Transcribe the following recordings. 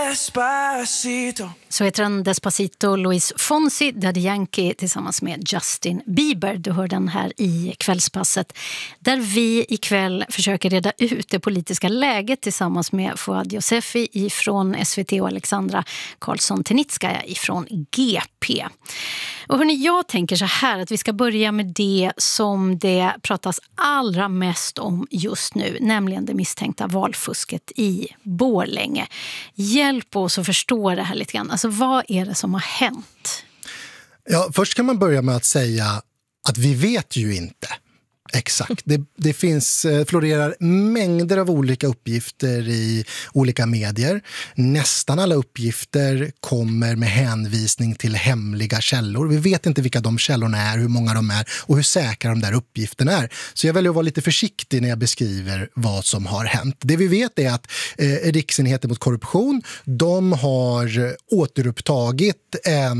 Despacito. Så heter den Despacito, Luis Fonsi, Daddy Yankee tillsammans med Justin Bieber. Du hör den här i Kvällspasset där vi ikväll försöker reda ut det politiska läget tillsammans med Fouad Youssefi ifrån SVT och Alexandra Karlsson-Tenitskaya ifrån GP. Och hörni, jag tänker så här att vi ska börja med det som det pratas allra mest om just nu, nämligen det misstänkta valfusket i Borlänge. Hjälp oss att förstå det här lite grann. Alltså, vad är det som har hänt? Ja, först kan man börja med att säga att vi vet ju inte exakt. Det florerar mängder av olika uppgifter i olika medier. Nästan alla uppgifter kommer med hänvisning till hemliga källor. Vi vet inte vilka de källorna är, hur många de är och hur säkra de där uppgifterna är. Så jag väljer att vara lite försiktig när jag beskriver vad som har hänt. Det vi vet är att Riksenheten mot korruption, de har återupptagit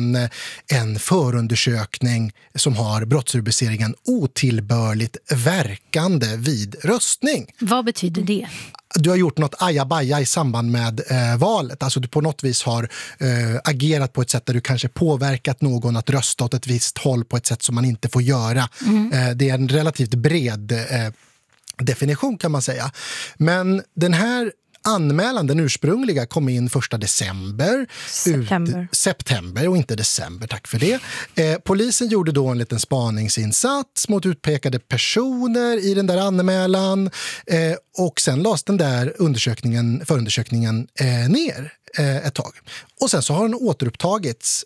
en förundersökning som har brottsrubriceringen otillbörligt verkande vid röstning. Vad betyder det? Du har gjort något ajabaja i samband med valet. Alltså du på något vis har agerat på ett sätt där du kanske påverkat någon att rösta åt ett visst håll på ett sätt som man inte får göra. Det är en relativt bred definition kan man säga. Men den här anmälan, den ursprungliga, kom in 1 december. September och inte december, tack för det. Polisen gjorde då en liten spaningsinsats mot utpekade personer i den där anmälan och sen lades den där förundersökningen ner ett tag. Och sen så har den återupptagits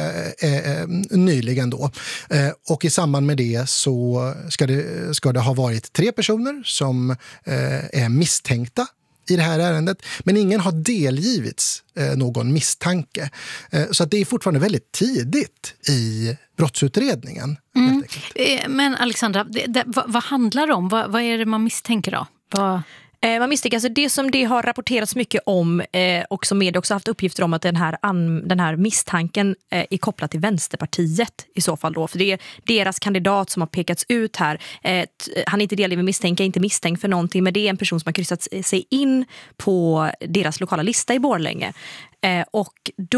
nyligen då. Och i samband med det så ska det ha varit 3 personer som är misstänkta i det här ärendet, men ingen har delgivits någon misstanke. Så att det är fortfarande väldigt tidigt i brottsutredningen. Men Alexandra, vad handlar det om? Vad är det man misstänker då? Man misstänker, alltså det som det har rapporterats mycket om och som media också haft uppgifter om att den här misstanken är kopplad till Vänsterpartiet i så fall då. För det är deras kandidat som har pekats ut här. Han är inte delgiven misstänkt, inte misstänkt för någonting, men det är en person som har kryssat sig in på deras lokala lista i Borlänge. Och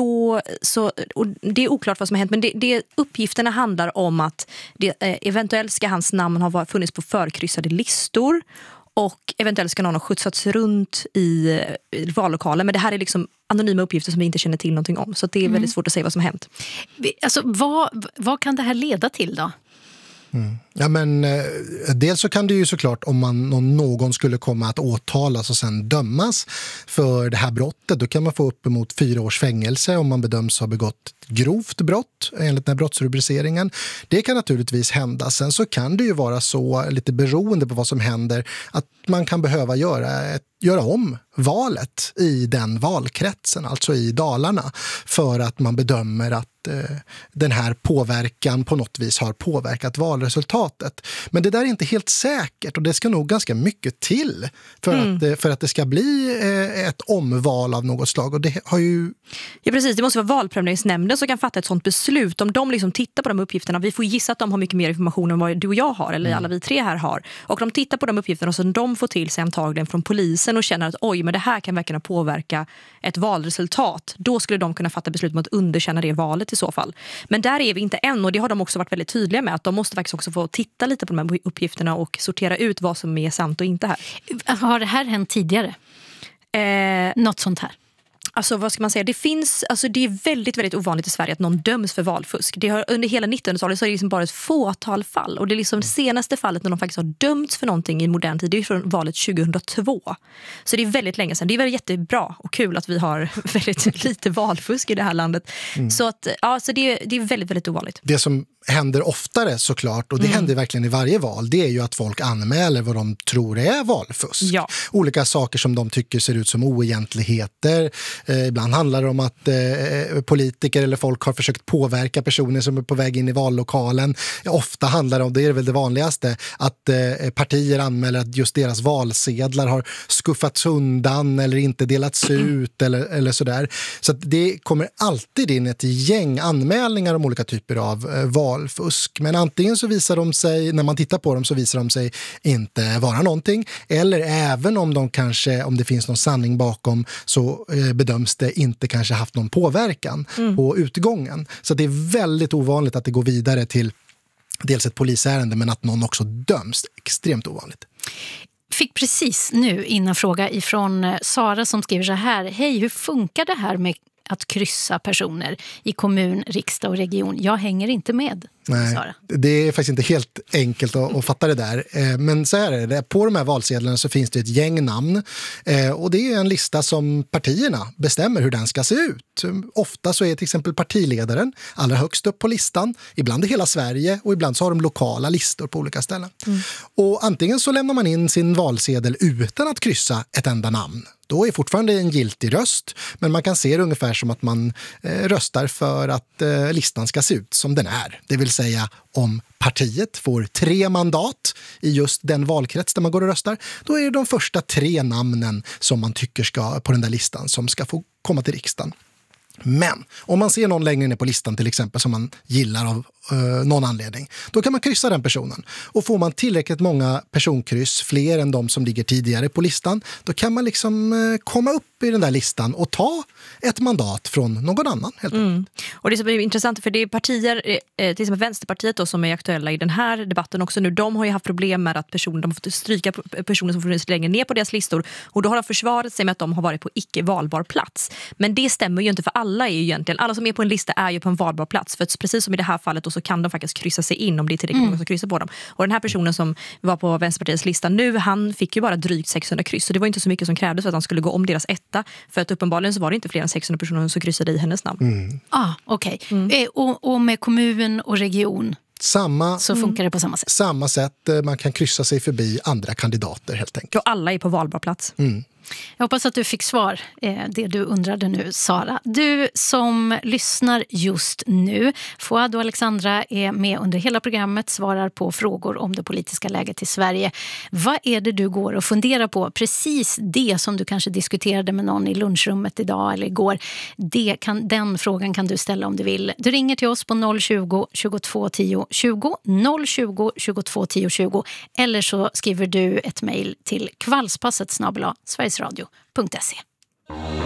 det är oklart vad som har hänt, men det uppgifterna handlar om att eventuellt ska hans namn ha funnits på förkryssade listor. Och eventuellt ska någon ha skjutsats runt i vallokalen. Men det här är liksom anonyma uppgifter som vi inte känner till någonting om. Så det är väldigt svårt att säga vad som har hänt. Alltså, vad kan det här leda till då? Ja, men dels så kan det ju såklart om någon skulle komma att åtalas och sen dömas för det här brottet, då kan man få uppemot 4 års fängelse om man bedöms ha begått grovt brott enligt den här brottsrubriceringen. Det kan naturligtvis hända. Sen så kan det ju vara så, lite beroende på vad som händer, att man kan behöva göra om valet i den valkretsen, alltså i Dalarna, för att man bedömer att den här påverkan på något vis har påverkat valresultatet. Men det där är inte helt säkert och det ska nog ganska mycket till för att det ska bli ett omval av något slag. Och det har ju... Ja, precis. Det måste vara valprövningsnämnden som kan fatta ett sånt beslut. Om de liksom tittar på de uppgifterna, vi får gissa att de har mycket mer information än vad du och jag har, eller alla vi 3 här har. Och de tittar på de uppgifterna som de får till sig antagligen från polisen och känner att oj, men det här kan verkligen påverka ett valresultat. Då skulle de kunna fatta beslut om att underkänna det valet i så fall. Men där är vi inte än, och det har de också varit väldigt tydliga med, att de måste faktiskt också få titta lite på de här uppgifterna och sortera ut vad som är sant och inte här. Har det här hänt tidigare? Något sånt här? Alltså vad ska man säga, det är väldigt, väldigt ovanligt i Sverige att någon döms för valfusk. Det har, under hela 1900-talet så är det liksom bara ett fåtal fall. Och det är liksom det senaste fallet när de faktiskt har dömts för någonting i modern tid, det är från valet 2002. Så det är väldigt länge sedan. Det är väldigt jättebra och kul att vi har väldigt lite valfusk i det här landet. Så att, ja, så det är väldigt, väldigt ovanligt. Det som händer oftare såklart, och det händer verkligen i varje val, det är ju att folk anmäler vad de tror är valfusk. Ja. Olika saker som de tycker ser ut som oegentligheter. Ibland handlar det om att politiker eller folk har försökt påverka personer som är på väg in i vallokalen. Ofta handlar det om, det är väl det vanligaste, att partier anmäler att just deras valsedlar har skuffats undan eller inte delats ut eller sådär. Så att det kommer alltid in ett gäng anmälningar om olika typer av val valfusk. Men antingen så visar de sig, när man tittar på dem så visar de sig inte vara någonting. Eller även om om det finns någon sanning bakom så bedöms det inte kanske haft någon påverkan på utgången. Så det är väldigt ovanligt att det går vidare till dels ett polisärende men att någon också döms. Extremt ovanligt. Fick precis nu in en fråga ifrån Sara som skriver så här: hej, hur funkar det här med att kryssa personer i kommun, riksdag och region? Jag hänger inte med. Nej, Sara. det är faktiskt inte helt enkelt att fatta det där. Men så här är det. På de här valsedlarna så finns det ett gäng namn. Och det är en lista som partierna bestämmer hur den ska se ut. Ofta så är till exempel partiledaren allra högst upp på listan. Ibland i hela Sverige och ibland så har de lokala listor på olika ställen. Och antingen så lämnar man in sin valsedel utan att kryssa ett enda namn. Då är fortfarande en giltig röst, men man kan se det ungefär som att man röstar för att listan ska se ut som den är. Det vill säga om partiet får 3 mandat i just den valkrets där man går och röstar, då är det de första 3 namnen som man tycker ska på den där listan som ska få komma till riksdagen. Men om man ser någon längre ner på listan till exempel som man gillar av någon anledning, då kan man kryssa den personen. Och får man tillräckligt många personkryss, fler än de som ligger tidigare på listan, då kan man liksom komma upp i den där listan och ta ett mandat från någon annan helt enkelt. Och det är så intressant för det är partier, till exempel Vänsterpartiet då, som är aktuella i den här debatten också nu, de har ju haft problem med att de har fått stryka personer som funnits längre ner på deras listor, och då har de försvarat sig med att de har varit på icke valbar plats. Men det stämmer ju inte, för alla är ju egentligen, alla som är på en lista är ju på en valbar plats, för att precis som i det här fallet då, så kan de faktiskt kryssa sig in om det är tillräckligt många som kryssar på dem. Och den här personen som var på Vänsterpartiets lista nu, han fick ju bara drygt 600 kryss, så det var inte så mycket som krävdes för att han skulle gå om deras etta, för att uppenbarligen så var det inte fler än 600 personer som kryssade i hennes namn. Okej. Och med kommun och region så funkar det på samma sätt. Samma sätt, man kan kryssa sig förbi andra kandidater helt enkelt. Och alla är på valbar plats. Jag hoppas att du fick svar, det du undrade nu, Sara. Du som lyssnar just nu, Fouad och Alexandra är med under hela programmet, svarar på frågor om det politiska läget i Sverige. Vad är det du går och funderar på? Precis det som du kanske diskuterade med någon i lunchrummet idag eller igår. Den frågan kan du ställa om du vill. Du ringer till oss på 020 22 10 20, 020 22 10 20, eller så skriver du ett mejl till kvällspasset @sverigesradio.se.